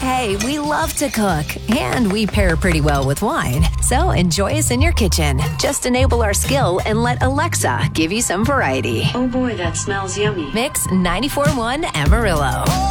Hey, we love to cook, and we pair pretty well with wine. So enjoy us in your kitchen. Just enable our skill and let Alexa give you some variety. Oh boy, that smells yummy. Mix 94.1 Amarillo.